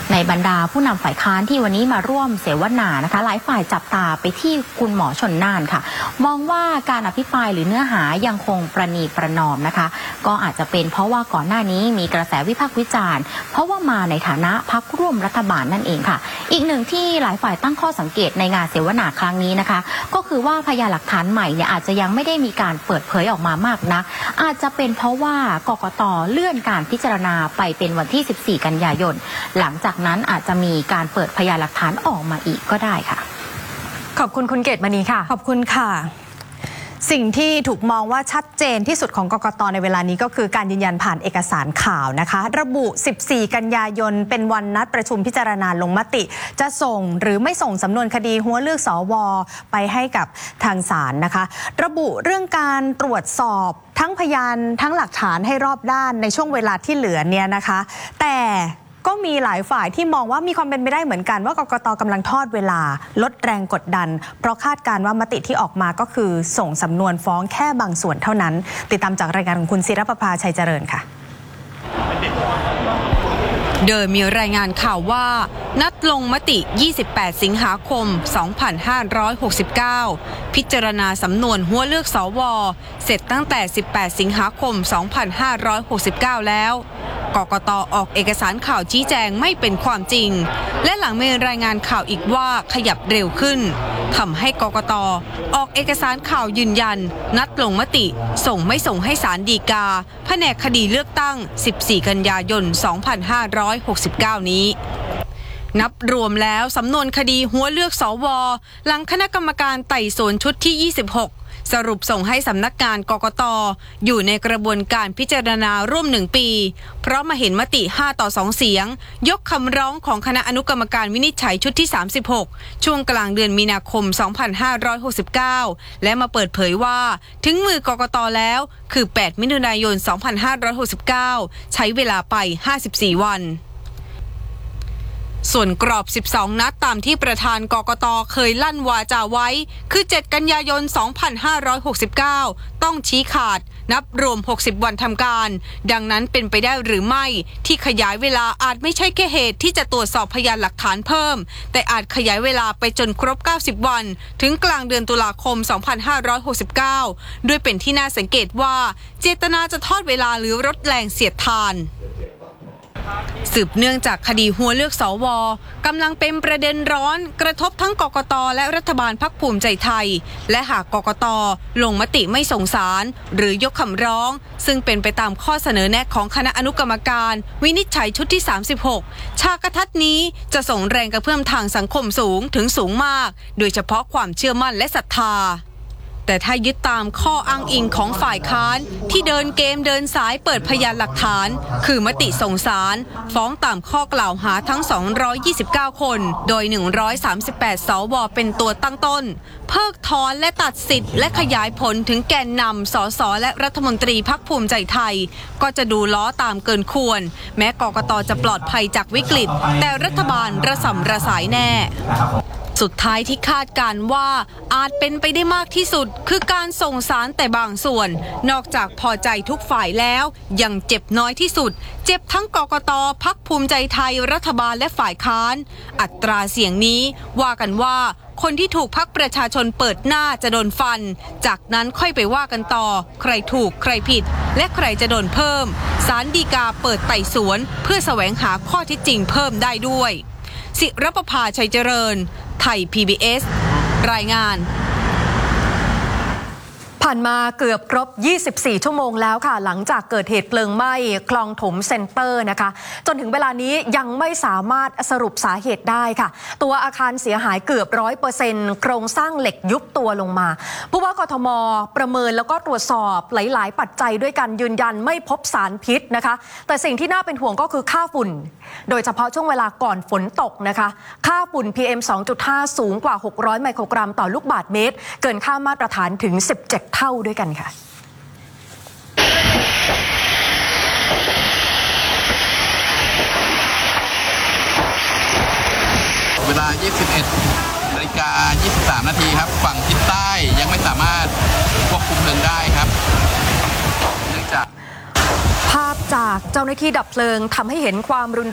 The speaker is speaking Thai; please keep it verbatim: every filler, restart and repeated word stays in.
ในบรรดาผู้นำฝ่ายค้านที่วันนี้มาร่วมเสวนานะคะหลายฝ่ายจับตาไปที่คุณหมอชลน่านค่ะมองว่าการอภิปรายหรือเนื้อหายังคงประนีประนอมนะคะก็อาจจะเป็นเพราะว่าก่อนหน้านี้มีกระแสวิพากษ์วิจารณ์เพราะว่ามาในฐานะพรรคร่วมรัฐบาลนั่นเองค่ะอีกหนึ่งที่หลายฝ่ายตั้งข้อสังเกตในงานเสวนาครั้งนี้นะคะก็คือว่าพยานหลักฐานใหม่เนี่ยอาจจะยังไม่ได้มีการเปิดเผยออกมามากนักอาจจะเป็นเพราะว่ากกต.เลื่อนการพิจารณาไปเป็นวันที่สิบสี่กันยายนหลังจากนั้นอาจจะมีการเปิดพยานหลักฐานออกมาอีกก็ได้ค่ะขอบคุณคุณเกตมณีค่ะขอบคุณค่ะสิ่งที่ถูกมองว่าชัดเจนที่สุดของกกต.ในเวลานี้ก็คือการยืนยันผ่านเอกสารข่าวนะคะระบุสิบสี่กันยายนเป็นวันนัดประชุมพิจารณาลงมติจะส่งหรือไม่ส่งสำนวนคดีหัวเลือกสวไปให้กับทางศาลนะคะระบุเรื่องการตรวจสอบทั้งพยานทั้งหลักฐานให้รอบด้านในช่วงเวลาที่เหลือเนี่ยนะคะแต่ก็มีหลายฝ่ายที่มองว่ามีความเป็นไปได้เหมือนกันว่ากกต.กำลังทอดเวลาลดแรงกดดันเพราะคาดการณ์ว่ามติที่ออกมาก็คือส่งสำนวนฟ้องแค่บางส่วนเท่านั้นติดตามจากรายงานของคุณศิรประภาชัยเจริญค่ะโดยมีรายงานข่าวว่านัดลงมติยี่สิบแปดสิงหาคมสองพันห้าร้อยหกสิบเก้าพิจารณาสำนวนหัวเลือกสวเสร็จตั้งแต่สิบแปดสิงหาคมสองพันห้าร้อยหกสิบเก้าแล้วกกต.ออกเอกสารข่าวชี้แจงไม่เป็นความจริงและหลังมีรายงานข่าวอีกว่าขยับเร็วขึ้นทำให้กกต.ออกเอกสารข่าวยืนยันนัดลงมติส่งไม่ส่งให้ศาลฎีกาแผนกคดีเลือกตั้งสิบสี่กันยายนสองพันห้าร้อยหกสิบเก้านี้นับรวมแล้วสำนวนคดีหัวเลือกสวหลังคณะกรรมการไต่สวนชุดที่ยี่สิบหกสรุปส่งให้สำนักงานกกต.อยู่ในกระบวนการพิจารณาร่วมหนึ่งปีเพราะมาเห็นมติห้าต่อสองเสียงยกคำร้องของคณะอนุกรรมการวินิจฉัยชุดที่สามสิบหกช่วงกลางเดือนมีนาคมสองพันห้าร้อยหกสิบเก้าและมาเปิดเผยว่าถึงมือกกต.แล้วคือแปดมิถุนายนสองพันห้าร้อยหกสิบเก้าใช้เวลาไปห้าสิบสี่วันส่วนกรอบสิบสองนัดตามที่ประธานกกต.เคยลั่นวาจาไว้คือเจ็ดกันยายนสองพันห้าร้อยหกสิบเก้าต้องชี้ขาดนับรวมหกสิบวันทำการดังนั้นเป็นไปได้หรือไม่ที่ขยายเวลาอาจไม่ใช่แค่เหตุที่จะตรวจสอบพยานหลักฐานเพิ่มแต่อาจขยายเวลาไปจนครบเก้าสิบวันถึงกลางเดือนตุลาคมสองพันห้าร้อยหกสิบเก้าด้วยเป็นที่น่าสังเกตว่าเจตนาจะทอดเวลาหรือลดแรงเสียดทานสืบเนื่องจากคดีหัวเลือกสวกำลังเป็นประเด็นร้อนกระทบทั้งกกต.และรัฐบาลพรรคภูมิใจไทยและหากกกต.ลงมติไม่ส่งสารหรือยกคำร้องซึ่งเป็นไปตามข้อเสนอแนะของคณะอนุกรรมการวินิจฉัยชุดที่สามสิบหกฉากกระทัดนี้จะส่งแรงกระเพื่อมทางสังคมสูงถึงสูงมากโดยเฉพาะความเชื่อมั่นและศรัทธาแต่ถ้ายึดตามข้ออ้างอิงของฝ่ายค้านที่เดินเกมเดินสายเปิดพยานหลักฐานคือมติส่งสารฟ้องตามข้อกล่าวหาทั้งสองร้อยยี่สิบเก้าคนโดยหนึ่งร้อยสามสิบแปดสวเป็นตัวตั้งต้นเพิกถอนและตัดสิทธิ์และขยายผลถึงแกนนำสสและรัฐมนตรีพรรคภูมิใจไทยก็จะดูล้อตามเกินควรแม้กกต.จะปลอดภัยจากวิกฤตแต่รัฐบาลระส่ำระสายแน่สุดท้ายที่คาดการว่าอาจเป็นไปได้มากที่สุดคือการส่งสารแต่บางส่วนนอกจากพอใจทุกฝ่ายแล้วยังเจ็บน้อยที่สุดเจ็บทั้งกกต.พรรคภูมิใจไทยรัฐบาลและฝ่ายค้านอัตราเสียงนี้ว่ากันว่าคนที่ถูกพรรคประชาชนเปิดหน้าจะโดนฟันจากนั้นค่อยไปว่ากันต่อใครถูกใครผิดและใครจะโดนเพิ่มศาลฎีกาเปิดไต่สวนเพื่อแสวงหาข้อเท็จจริงเพิ่มได้ด้วยศิรประภาชัยเจริญไทย พี บี เอส รายงานผ่านมาเกือบครบยี่สิบสี่ชั่วโมงแล้วค่ะหลังจากเกิดเหตุเพลิงไหม้คลองถมเซ็นเตอร์นะคะจนถึงเวลานี้ยังไม่สามารถสรุปสาเหตุได้ค่ะตัวอาคารเสียหายเกือบร้อยเปอร์เซ็นต์โครงสร้างเหล็กยุบตัวลงมาผู้ว่ากทม.ประเมินแล้วก็ตรวจสอบหลายๆปัจจัยด้วยกันยืนยันไม่พบสารพิษนะคะแต่สิ่งที่น่าเป็นห่วงก็คือค่าฝุ่นโดยเฉพาะช่วงเวลาก่อนฝนตกนะคะค่าฝุ่น พี เอ็ม สองจุดห้า สูงกว่าหกร้อยไมโครกรัมต่อลูกบาศก์เมตรเกินค่ามาตรฐานถึงสิบเจ็ดเท่าด้วยกันค่ะเวลา ยี่สิบเอ็ดนาฬิกายี่สิบสาม นาทีครับฝั่งทิศใต้ยังไม่สามารถควบคุมเพลิงได้ครับเนื่องจากภาพจากเจ้าหน้าที่ดับเพลิงทำให้เห็นความรุน